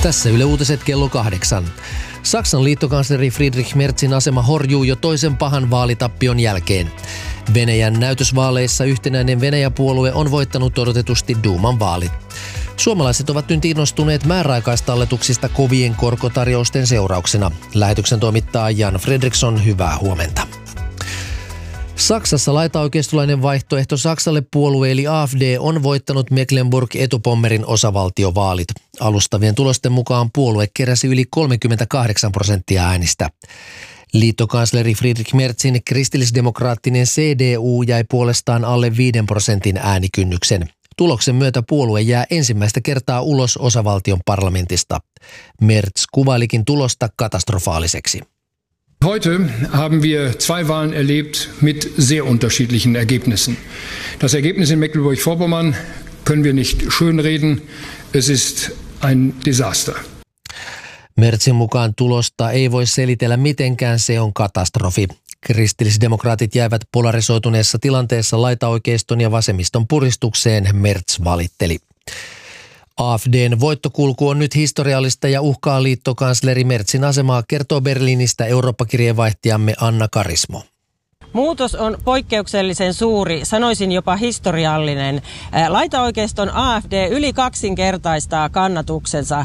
Tässä Yle Uutiset kello 8. Saksan liittokansleri Friedrich Merzin asema horjuu jo toisen pahan vaalitappion jälkeen. Venäjän näytösvaaleissa yhtenäinen Venäjä-puolue on voittanut odotetusti Duuman vaalit. Suomalaiset ovat nyt innostuneet määräaikaistalletuksista kovien korkotarjousten seurauksena. Lähetyksen toimittaa Jan Fredriksson, hyvää huomenta. Saksassa laitaoikeistolainen vaihtoehto Saksalle puolue eli AfD on voittanut Mecklenburg-Etupommerin osavaltiovaalit. Alustavien tulosten mukaan puolue keräsi yli 38% äänistä. Liittokansleri Friedrich Merzin kristillisdemokraattinen CDU jäi puolestaan alle 5% äänikynnyksen. Tuloksen myötä puolue jää ensimmäistä kertaa ulos osavaltion parlamentista. Merz kuvailikin tulosta katastrofaaliseksi. Heute haben wir zwei Wahlen erlebt mit sehr unterschiedlichen Ergebnissen. Das Ergebnis in Mecklenburg-Vorpommern können wir nicht schönreden. Es ist ein Desaster. Merzin mukaan tulosta ei voi selitellä mitenkään, se on katastrofi. Kristillisdemokraatit jäivät polarisoituneessa tilanteessa laitaoikeiston ja vasemmiston puristukseen, Merz valitteli. AfDn voittokulku on nyt historiallista ja uhkaa liittokansleri Merzin asemaa, kertoo Berliinistä Eurooppa-kirjeenvaihtajamme Anna Karismo. Muutos on poikkeuksellisen suuri, sanoisin jopa historiallinen. Laitaoikeiston AfD yli kaksinkertaistaa kannatuksensa.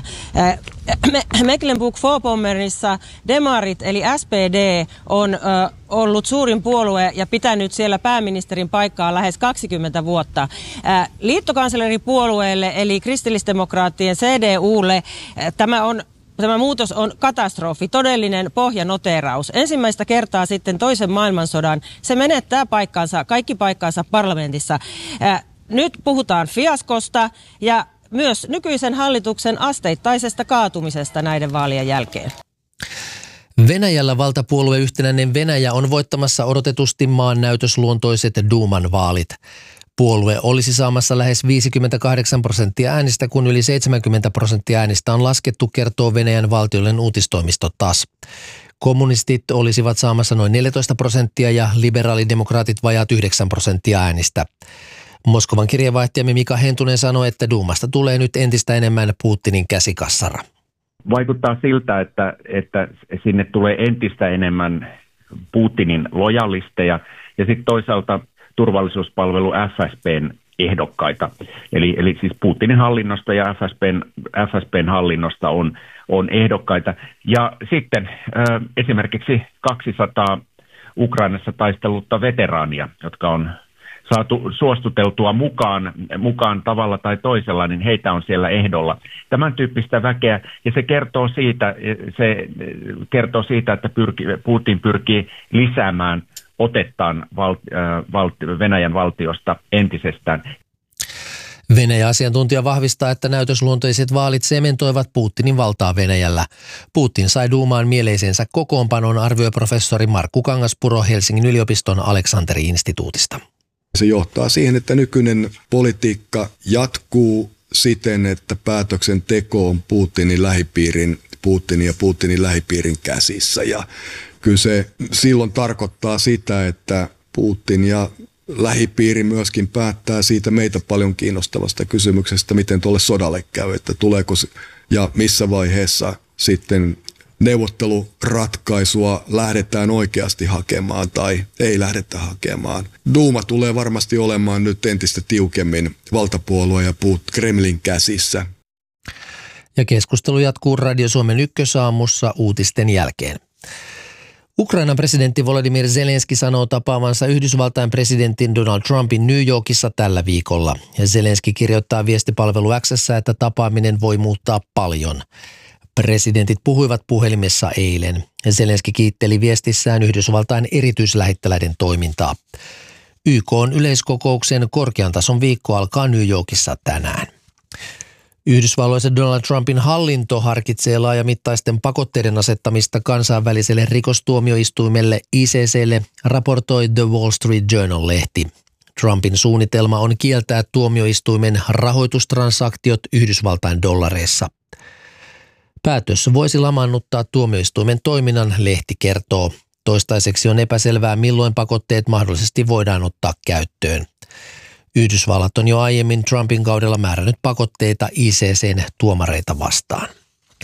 Mecklenburg-Vorpommernissa demarit eli SPD on ollut suurin puolue ja pitänyt siellä pääministerin paikkaa lähes 20 vuotta. Liittokansleripuolueelle eli kristillisdemokraattien CDUlle Tämä muutos on katastrofi, todellinen pohjanoteeraus. Ensimmäistä kertaa sitten toisen maailmansodan se menettää kaikki paikkansa parlamentissa. Nyt puhutaan fiaskosta ja myös nykyisen hallituksen asteittaisesta kaatumisesta näiden vaalien jälkeen. Venäjällä valtapuolue Yhtenäinen Venäjä on voittamassa odotetusti maan näytösluontoiset Duuman vaalit. Puolue olisi saamassa lähes 58% äänistä, kun yli 70% äänistä on laskettu, kertoo Venäjän valtiollinen uutistoimisto TASS. Kommunistit olisivat saamassa noin 14% ja liberaalidemokraatit vajaat 9% äänistä. Moskovan kirjeenvaihtajamme Mika Hentunen sanoi, että Duumasta tulee nyt entistä enemmän Putinin käsikassara. Vaikuttaa siltä, että sinne tulee entistä enemmän Putinin lojalisteja ja sitten toisaalta turvallisuuspalvelu FSB:n ehdokkaita. Eli siis Putinin hallinnosta ja FSB:n hallinnosta on ehdokkaita. Ja sitten esimerkiksi 200 Ukrainassa taistelutta veteraania, jotka on saatu suostuteltua mukaan tavalla tai toisella, niin heitä on siellä ehdolla. Tämän tyyppistä väkeä, ja se kertoo siitä, että Putin pyrkii lisäämään otettaan Venäjän valtiosta entisestään. Venäjä-asiantuntija vahvistaa, että näytösluonteiset vaalit sementoivat Putinin valtaa Venäjällä. Putin sai Duumaan mieleisensä kokoonpanon, arvioi professori Markku Kangaspuro Helsingin yliopiston Aleksanteri-instituutista. Se johtaa siihen, että nykyinen politiikka jatkuu siten, että päätöksenteko on Putinin ja Putinin lähipiirin käsissä. Ja kyllä se silloin tarkoittaa sitä, että Putin ja lähipiiri myöskin päättää siitä meitä paljon kiinnostavasta kysymyksestä, miten tuolle sodalle käy, että tuleeko ja missä vaiheessa sitten neuvotteluratkaisua lähdetään oikeasti hakemaan tai ei lähdetä hakemaan. Duuma tulee varmasti olemaan nyt entistä tiukemmin valtapuolue ja Kremlin käsissä. Ja keskustelu jatkuu Radio Suomen ykkösaamussa uutisten jälkeen. Ukrainan presidentti Volodymyr Zelenski sanoo tapaavansa Yhdysvaltain presidentin Donald Trumpin New Yorkissa tällä viikolla. Ja Zelenski kirjoittaa viestipalvelu X:ssä, että tapaaminen voi muuttaa paljon. Presidentit puhuivat puhelimessa eilen. Zelenski kiitteli viestissään Yhdysvaltain erityislähettiläiden toimintaa. YK:n yleiskokouksen korkean tason viikko alkaa New Yorkissa tänään. Yhdysvalloissa Donald Trumpin hallinto harkitsee laajamittaisten pakotteiden asettamista kansainväliselle rikostuomioistuimelle ICC:lle, raportoi The Wall Street Journal-lehti. Trumpin suunnitelma on kieltää tuomioistuimen rahoitustransaktiot Yhdysvaltain dollareissa. Päätös voisi lamaannuttaa tuomioistuimen toiminnan, lehti kertoo. Toistaiseksi on epäselvää, milloin pakotteet mahdollisesti voidaan ottaa käyttöön. Yhdysvallat on jo aiemmin Trumpin kaudella määrännyt pakotteita ICC:n tuomareita vastaan.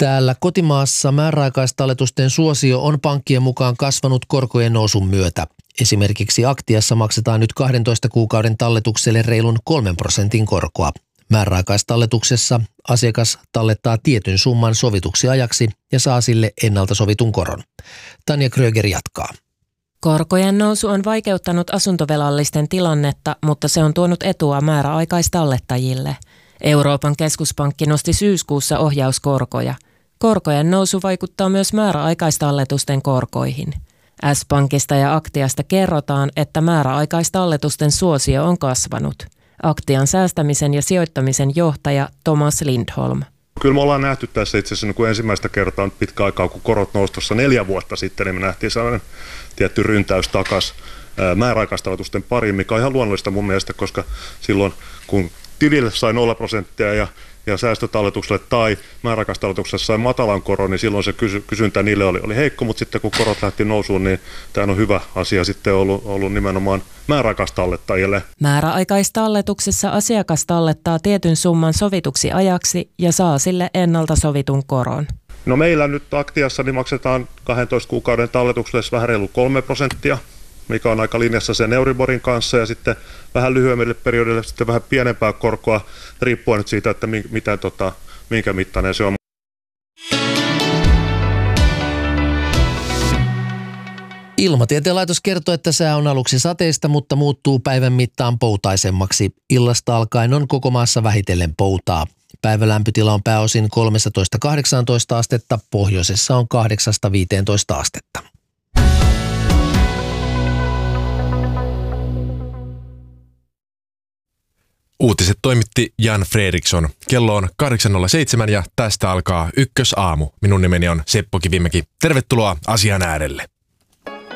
Täällä kotimaassa määräaikaistalletusten suosio on pankkien mukaan kasvanut korkojen nousun myötä. Esimerkiksi Aktiassa maksetaan nyt 12 kuukauden talletukselle reilun 3% korkoa. Määräaikaistalletuksessa asiakas tallettaa tietyn summan sovituksi ajaksi ja saa sille ennalta sovitun koron. Tanja Kröger jatkaa. Korkojen nousu on vaikeuttanut asuntovelallisten tilannetta, mutta se on tuonut etua määräaikaistallettajille. Euroopan keskuspankki nosti syyskuussa ohjauskorkoja. Korkojen nousu vaikuttaa myös määräaikaistalletusten korkoihin. S-Pankista ja Aktiasta kerrotaan, että määräaikaistalletusten suosio on kasvanut. Aktian säästämisen ja sijoittamisen johtaja Thomas Lindholm. Kyllä me ollaan nähty tässä itse asiassa kun ensimmäistä kertaa nyt pitkä aikaa, kun korot nousi tuossa 4 vuotta sitten, niin me nähtiin sellainen tietty ryntäys takaisin määräaikaistalletusten pariin, mikä on ihan luonnollista mun mielestä, koska silloin kun tilille sai 0% ja säästötalletukselle tai määräaikaistalletuksessa sai matalan koron, niin silloin se kysyntä niille oli heikko, mutta sitten kun korot lähti nousuun, niin tämä on hyvä asia sitten ollut nimenomaan määräaikaistallettajille. Määräaikaistalletuksessa asiakas tallettaa tietyn summan sovituksi ajaksi ja saa sille ennalta sovitun koron. No meillä nyt Aktiassa niin maksetaan 12 kuukauden talletukselle vähän reilu 3%, mikä on aika linjassa sen Euriborin kanssa, ja sitten vähän lyhyemmille periodille sitten vähän pienempää korkoa, riippuen nyt siitä, että minkä mittainen se on. Ilmatieteen laitos kertoo, että sää on aluksi sateista, mutta muuttuu päivän mittaan poutaisemmaksi. Illasta alkaen on koko maassa vähitellen poutaa. Päivälämpötila on pääosin 13–18 astetta, pohjoisessa on 8–15 astetta. Uutiset toimitti Jan Fredriksson. Kello on 8.07 ja tästä alkaa Ykkösaamu. Minun nimeni on Seppo Kivimäki. Tervetuloa asian äärelle.